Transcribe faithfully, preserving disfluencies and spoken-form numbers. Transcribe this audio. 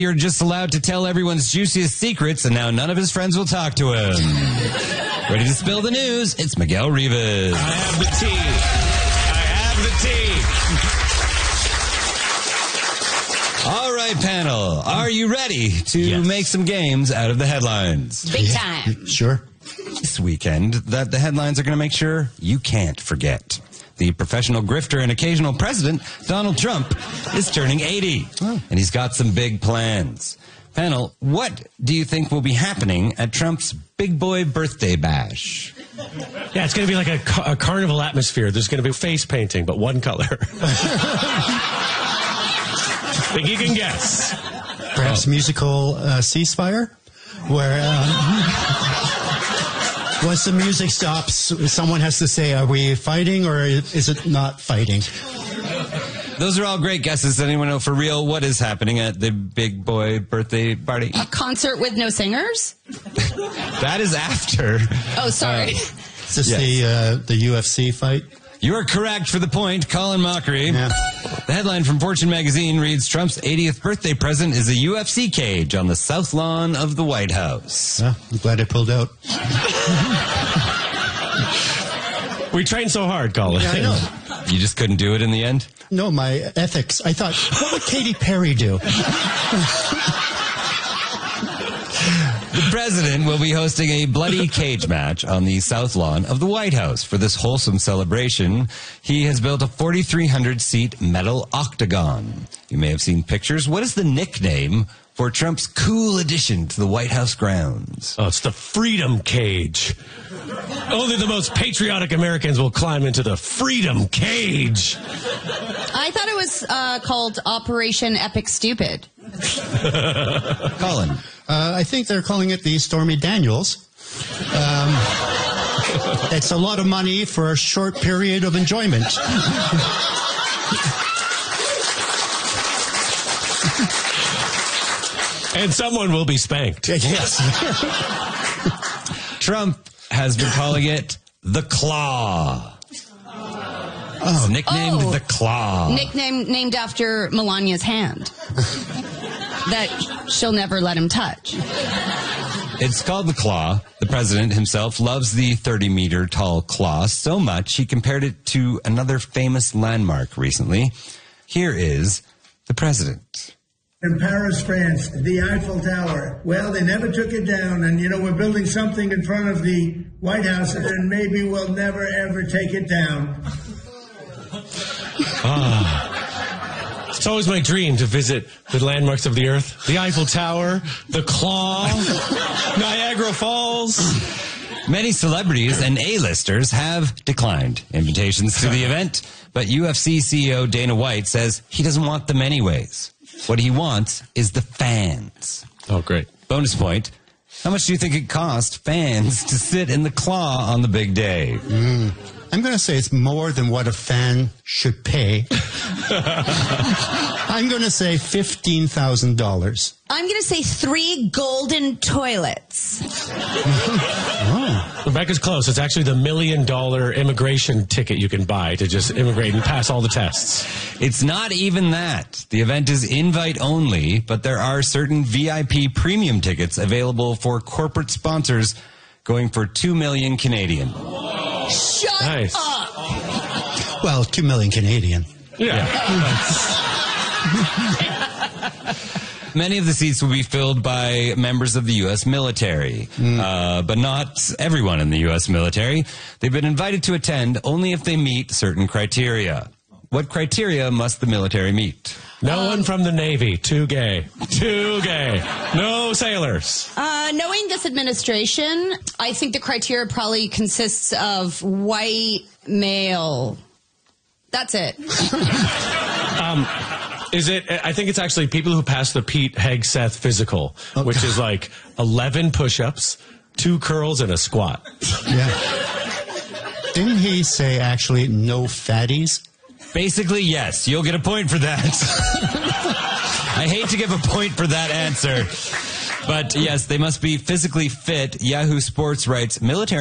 You're just allowed to tell everyone's juiciest secrets, and now none of his friends will talk to him. Ready to spill the news? It's Miguel Rivas. I have the tea. I have the tea. All right, panel. Are you ready to Yes. make some games out of the headlines? Big time. Sure. This weekend, that the headlines are going to make sure you can't forget. The professional grifter and occasional president, Donald Trump, is turning eighty, and he's got some big plans. Panel, what do you think will be happening at Trump's big boy birthday bash? Yeah, it's going to be like a, ca- a carnival atmosphere. There's going to be face painting, but one color. Think you can guess. Perhaps musical uh, ceasefire, where um, once the music stops, someone has to say, "Are we fighting or is it not fighting?" Those are all great guesses. Does anyone know for real what is happening at the big boy birthday party? A concert with no singers? That is after. Oh, sorry. Is this Yes. the uh, the U F C fight? You are correct for the point, Colin Mockery. Yeah. The headline from Fortune magazine reads, Trump's eightieth birthday present is a U F C cage on the south lawn of the White House. Yeah, I'm glad I pulled out. We trained so hard, Colin. Yeah, I know. You just couldn't do it in the end? No, my ethics. I thought, what would Katy Perry do? The president will be hosting a bloody cage match on the south lawn of the White House. For this wholesome celebration, he has built a forty-three hundred seat metal octagon. You may have seen pictures. What is the nickname for Trump's cool addition to the White House grounds? Oh, it's the Freedom Cage. Only the most patriotic Americans will climb into the Freedom Cage. I thought it was uh, called Operation Epic Stupid. Colin. Uh, I think they're calling it the Stormy Daniels. Um, it's a lot of money for a short period of enjoyment. And someone will be spanked. Yes. Trump has been calling it the Claw. It's nicknamed Oh. the Claw. Nickname named after Melania's hand. That she'll never let him touch. It's called the Claw. The president himself loves the thirty meter tall claw so much he compared it to another famous landmark recently. Here is the president. In Paris, France, the Eiffel Tower. Well, they never took it down, and you know, we're building something in front of the White House, and maybe we'll never ever take it down. It's always my dream to visit the landmarks of the earth. The Eiffel Tower, the Claw, Niagara Falls. Many celebrities and A-listers have declined invitations to the event, but U F C C E O Dana White says he doesn't want them anyways. What he wants is the fans. Oh, great. Bonus point. How much do you think it cost fans to sit in the Claw on the big day? Mm. I'm going to say it's more than what a fan should pay. I'm going to say fifteen thousand dollars. I'm going to say three golden toilets. Oh. Rebecca's close. It's actually the million dollar immigration ticket you can buy to just immigrate and pass all the tests. It's not even that. The event is invite only, but there are certain V I P premium tickets available for corporate sponsors going for two million Canadian. Shut Nice. up. Well, two million Canadian. Yeah. Many of the seats will be filled by members of the U S military, mm. uh, but not everyone in the U S military. They've been invited to attend only if they meet certain criteria. What criteria must the military meet? No one from the Navy. Too gay. Too gay. No sailors. Uh, knowing this administration, I think the criteria probably consists of white male. That's it. um, is it? I think it's actually people who pass the Pete Hegseth physical, oh, which is like eleven push-ups, two curls, and a squat. Yeah. Didn't he say actually no fatties? Basically, yes. You'll get a point for that. I hate to give a point for that answer. But yes, they must be physically fit. Yahoo Sports writes, military